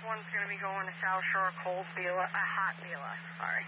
one's going to be going to South Shore, cold BLS, hot BLS, sorry.